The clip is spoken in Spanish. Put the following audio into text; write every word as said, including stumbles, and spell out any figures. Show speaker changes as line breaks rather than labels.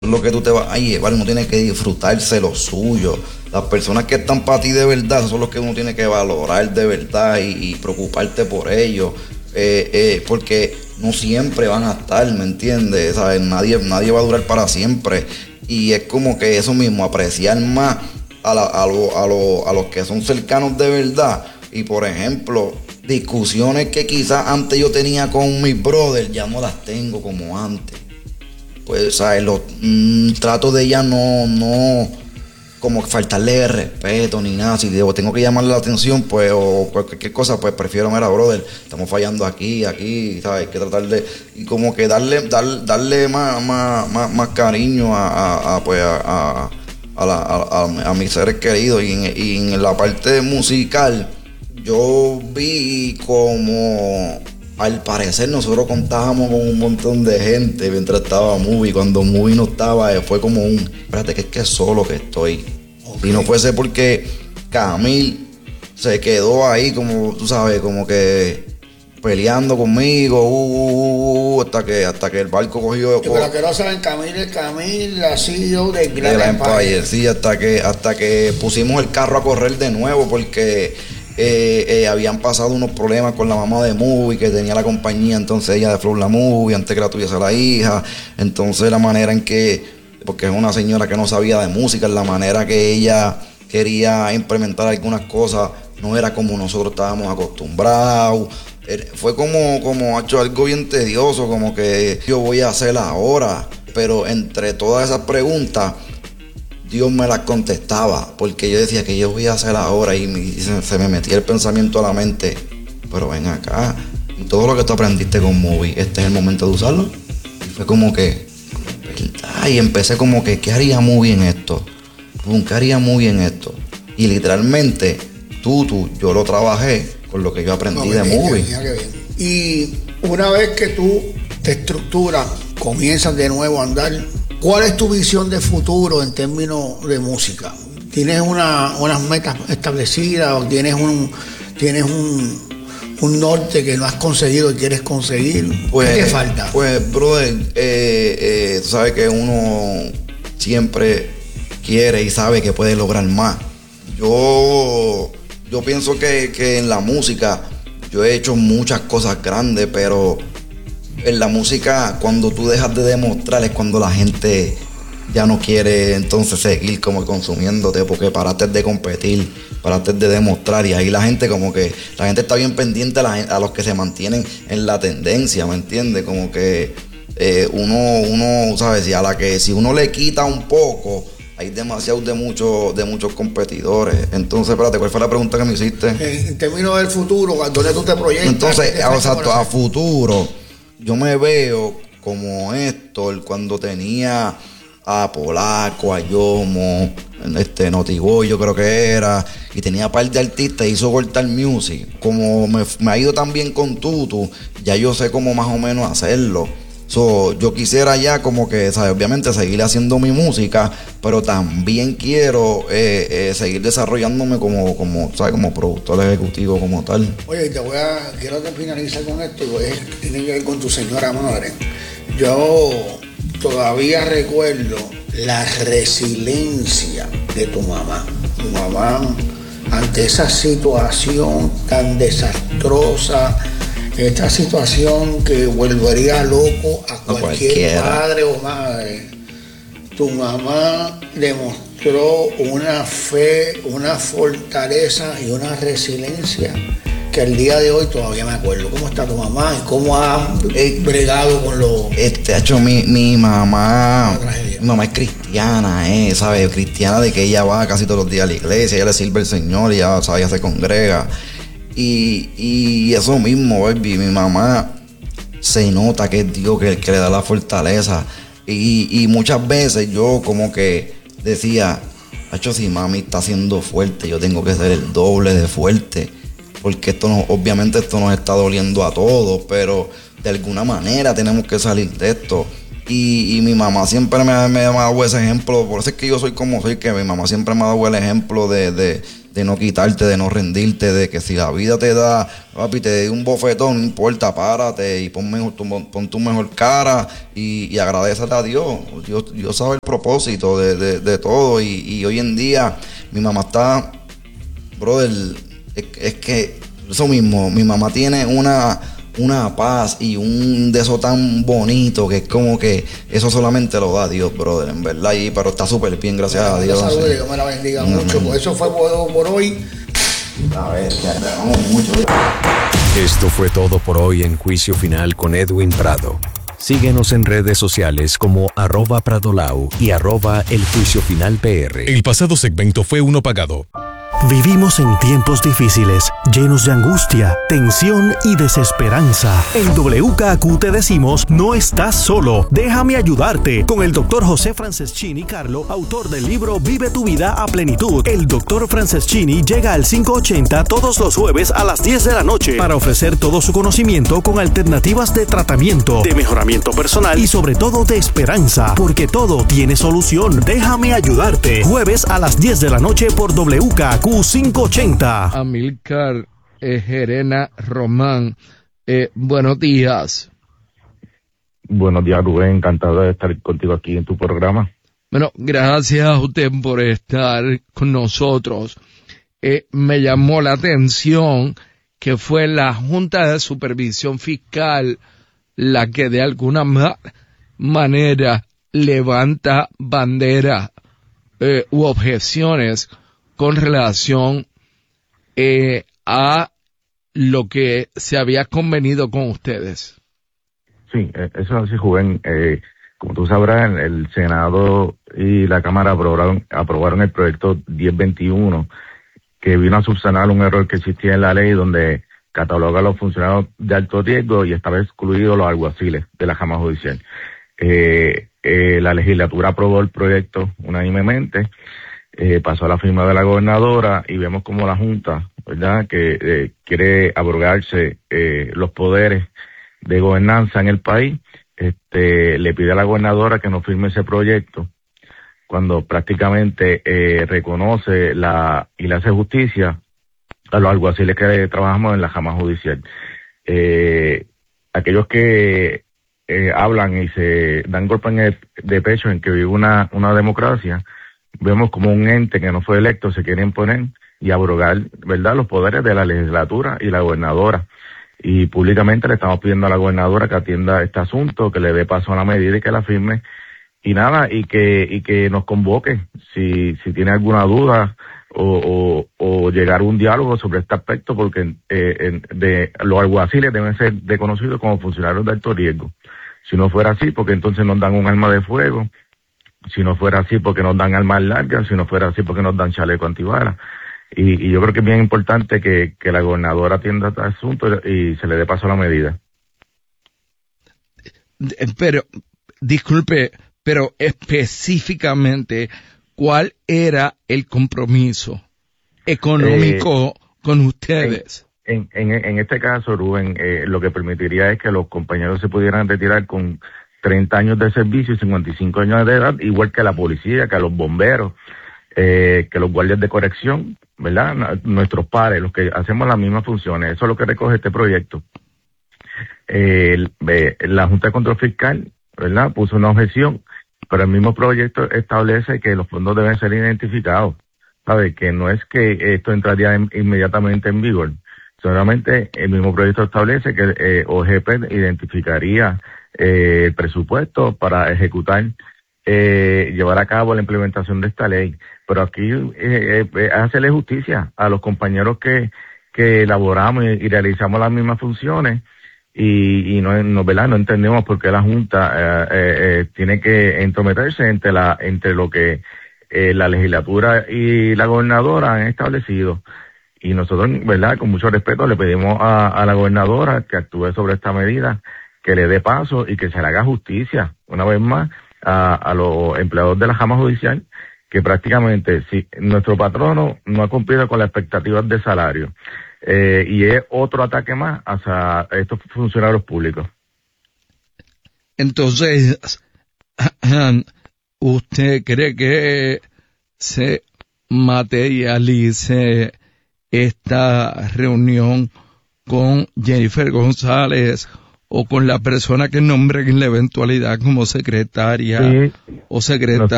lo que tú te vas a llevar, uno tiene que disfrutarse lo suyo. Las personas que están para ti de verdad son los que uno tiene que valorar de verdad y, y preocuparte por ellos, eh, eh, porque no siempre van a estar, ¿me entiendes? ¿Sabes? Nadie, nadie va a durar para siempre, y es como que eso mismo, apreciar más a, la, a, lo, a, lo, a los que son cercanos de verdad. Y por ejemplo, discusiones que quizás antes yo tenía con mis brothers, ya no las tengo como antes. Pues, ¿sabes? Los mmm, trato de ella no, no, como faltarle respeto ni nada. Si digo, tengo que llamarle la atención, pues, o cualquier cosa, pues prefiero, mira, brother, estamos fallando aquí, aquí, ¿sabes? Hay que tratar de, y como que darle, dar, darle más, más, más, más cariño a, a, a pues, a, a, a, la, a, a, a mis seres queridos. Y en, y en la parte musical, yo vi como, al parecer, nosotros contábamos con un montón de gente mientras estaba Movie. Cuando Movie no estaba, fue como un, espérate, que es que solo que estoy. Okay. Y no fuese porque Camil se quedó ahí, como tú sabes, como que peleando conmigo, uh, uh, uh, hasta que hasta que el barco cogió.
Pero que no saben, Camil es Camil, la C E O de
Grand de Empire. Empire. Sí, hasta que, hasta que pusimos el carro a correr de nuevo, porque Eh, eh, habían pasado unos problemas con la mamá de Movie, que tenía la compañía, entonces ella de Flow La Movie, antes que la tuviese la hija. Entonces la manera en que, porque es una señora que no sabía de música, la manera que ella quería implementar algunas cosas no era como nosotros estábamos acostumbrados. Fue como, como ha hecho algo bien tedioso, como que yo voy a hacer ahora. Pero entre todas esas preguntas, Dios me las contestaba, porque yo decía que yo voy a hacer ahora, y, me, y se, se me metía el pensamiento a la mente, pero ven acá, y todo lo que tú aprendiste con Movie, este es el momento de usarlo. Y fue como que, ¿verdad? Y empecé como que, ¿qué haría Movie en esto? ¿Qué haría Movie en esto? Y literalmente, tú, tú, yo lo trabajé con lo que yo aprendí no, de bien, Movie.
Mira que bien. Y una vez que tú te estructuras, comienzas de nuevo a andar, ¿cuál es tu visión de futuro en términos de música? ¿Tienes una, unas metas establecidas o tienes un tienes un, un norte que no has conseguido y quieres conseguir?
Pues,
¿Qué te falta?
Pues, brother, eh, eh, tú sabes que uno siempre quiere y sabe que puede lograr más. Yo, yo pienso que, que en la música yo he hecho muchas cosas grandes, pero en la música, cuando tú dejas de demostrar, es cuando la gente ya no quiere entonces seguir como consumiéndote, porque paraste de competir, paraste de demostrar, y ahí la gente como que, la gente está bien pendiente a, la, a los que se mantienen en la tendencia, ¿me entiendes? Como que eh, uno, uno, ¿sabes? Si a la que, si uno le quita un poco, hay demasiados de muchos, de muchos competidores. Entonces, espérate, ¿cuál fue la pregunta que me hiciste?
En, en términos del futuro, ¿dónde tú te proyectas?
Entonces, o sea, a futuro, yo me veo como Héctor cuando tenía a Polaco, a Yomo, este, Notiboy, yo creo que era, y tenía un par de artistas, hizo Gortal Music. Como me, me ha ido tan bien con Tutu, ya yo sé cómo más o menos hacerlo. So, yo quisiera ya como que, ¿sabes? Obviamente seguir haciendo mi música, pero también quiero eh, eh, seguir desarrollándome como, como, ¿sabes? Como productor ejecutivo, como tal.
Oye, te voy a, quiero finalizar con esto, y tiene que ver con tu señora madre. Yo todavía recuerdo la resiliencia de tu mamá. Tu mamá, ante esa situación tan desastrosa, esta situación que volvería loco a cualquier a padre o madre, tu mamá demostró una fe, una fortaleza y una resiliencia que al día de hoy todavía me acuerdo. ¿Cómo está tu mamá y cómo ha bregado con lo?
Este, hecho, mi, mi mamá, mi mamá es cristiana, eh, ¿sabes? Cristiana de que ella va casi todos los días a la iglesia, ella le sirve al Señor, ella, ¿sabes? Ella se congrega. Y, y eso mismo, baby, mi mamá se nota que es Dios que, que le da la fortaleza. Y, y muchas veces yo como que decía, hecho, si mami está siendo fuerte, yo tengo que ser el doble de fuerte. Porque esto no, obviamente esto nos está doliendo a todos, pero de alguna manera tenemos que salir de esto. Y, y mi mamá siempre me, me ha dado ese ejemplo, por eso es que yo soy como soy, que mi mamá siempre me ha dado el ejemplo de, de, de no quitarte, de no rendirte, de que si la vida te da, papi, te da un bofetón, no importa, párate y pon, mejor, tu, pon tu mejor cara y, y agradecele a Dios. Dios. Dios sabe el propósito de, de, de todo y, y hoy en día mi mamá está, brother, es, es que eso mismo, mi mamá tiene una... una paz y un de eso tan bonito que es como que eso solamente lo da Dios, brother, en verdad. Y, pero está súper bien, gracias bueno, a Dios.
Salud, sí. Dios me la bendiga mm-hmm. mucho. Pues eso fue por, por hoy.
A ver, ya esperamos mucho.
Esto fue todo por hoy en Juicio Final con Edwin Prado. Síguenos en redes sociales como arroba Pradolau y arroba El Juicio Final P R.
El pasado segmento fue uno pagado.
Vivimos en tiempos difíciles, llenos de angustia, tensión y desesperanza. En W K Q te decimos, no estás solo, déjame ayudarte. Con el doctor José Franceschini Carlo, autor del libro Vive tu vida a plenitud. El doctor Franceschini llega al cinco ochenta todos los jueves a las diez de la noche para ofrecer todo su conocimiento con alternativas de tratamiento, de mejoramiento personal y sobre todo de esperanza, porque todo tiene solución. Déjame ayudarte. Jueves a las diez de la noche por W K Q cinco ochenta.
Amílcar eh, Gerena Román, eh, buenos días.
Buenos días, Rubén, encantado de estar contigo aquí en tu programa.
Bueno, gracias a usted por estar con nosotros. Eh, me llamó la atención que fue la Junta de Supervisión Fiscal la que de alguna ma- manera levanta bandera eh, u objeciones con relación eh, a lo que se había convenido con ustedes.
Sí, eso es así, Rubén. Eh, como tú sabrás, el Senado y la Cámara aprobaron, aprobaron el proyecto diez veintiuno, que vino a subsanar un error que existía en la ley donde cataloga a los funcionarios de alto riesgo y estaba excluido los alguaciles de la Cámara Judicial. Eh, eh, la legislatura aprobó el proyecto unánimemente. Eh, pasó a la firma de la gobernadora y vemos como la Junta, ¿verdad?, que eh, quiere abrogarse eh, los poderes de gobernanza en el país, este, le pide a la gobernadora que no firme ese proyecto, cuando prácticamente eh, reconoce la y le hace justicia a los alguaciles que trabajamos en la Cámara Judicial. Eh, aquellos que eh, hablan y se dan golpe en el, de pecho en que vive una, una democracia, vemos como un ente que no fue electo se quiere imponer y abrogar, ¿verdad?, los poderes de la legislatura y la gobernadora. Y públicamente le estamos pidiendo a la gobernadora que atienda este asunto, que le dé paso a la medida y que la firme. Y nada, y que y que nos convoque si si tiene alguna duda o, o, o llegar a un diálogo sobre este aspecto, porque eh, en, de los alguaciles deben ser reconocidos como funcionarios de alto riesgo. Si no fuera así, porque entonces nos dan un arma de fuego. Si no fuera así, porque nos dan armas largas. Si no fuera así, porque nos dan chaleco antibalas. Y, y yo creo que es bien importante que, que la gobernadora atienda este asunto y se le dé paso a la medida.
Pero, disculpe, pero específicamente, ¿cuál era el compromiso económico eh, con ustedes?
En, en, en este caso, Rubén, eh, lo que permitiría es que los compañeros se pudieran retirar con treinta años de servicio y cincuenta y cinco años de edad, igual que la policía, que los bomberos, eh, que los guardias de corrección, ¿verdad? Nuestros pares, los que hacemos las mismas funciones. Eso es lo que recoge este proyecto. Eh, la Junta de Control Fiscal, ¿verdad?, puso una objeción, pero el mismo proyecto establece que los fondos deben ser identificados, ¿sabe? Que no es que esto entraría en, inmediatamente en vigor. Solamente el mismo proyecto establece que eh, O G P identificaría eh, el presupuesto para ejecutar, eh, llevar a cabo la implementación de esta ley. Pero aquí eh, eh, hacerle justicia a los compañeros que, que elaboramos y, y realizamos las mismas funciones y, y no, no, ¿verdad?, no entendemos por qué la Junta eh, eh, tiene que entrometerse entre la entre lo que eh, la legislatura y la gobernadora han establecido. Y nosotros, ¿verdad?, con mucho respeto le pedimos a, a la gobernadora que actúe sobre esta medida, que le dé paso y que se le haga justicia, una vez más, a, a los empleados de la Cámara Judicial, que prácticamente si nuestro patrono no ha cumplido con las expectativas de salario, eh, y es otro ataque más hacia estos funcionarios públicos.
Entonces, ¿usted cree que se materialice esta reunión con Jennifer González o con la persona que nombre en la eventualidad como secretaria sí, o secretaria